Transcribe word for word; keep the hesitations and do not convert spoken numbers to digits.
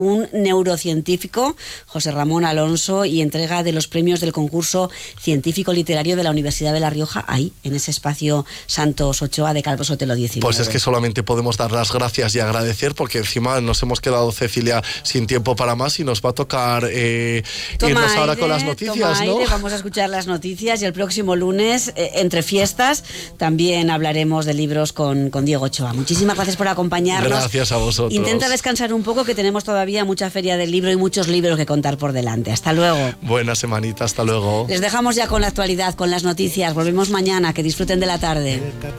un neurocientífico, José Ramón Alonso, y entrega de los premios del concurso científico literario de la Universidad de La Rioja, ahí, en ese espacio Santos Ochoa de Calvo Sotelo diecinueve. Pues es que solamente podemos dar las gracias y agradecer, porque encima nos hemos quedado, Cecilia, sin tiempo para más y nos va a tocar eh, irnos aire, ahora con las noticias, toma ¿no? Aire, vamos a escuchar las noticias y el próximo lunes, eh, entre fiestas, también hablaremos de libros con, con Diego Ochoa. Muchísimas gracias por acompañarnos. Gracias a vosotros. Intenta descansar un poco, que tenemos todavía mucha feria del libro y muchos libros que contar por delante. Hasta luego. Buena semanita, hasta luego. Les dejamos ya con la actualidad, con las noticias. Volvemos mañana. Que disfruten de la tarde.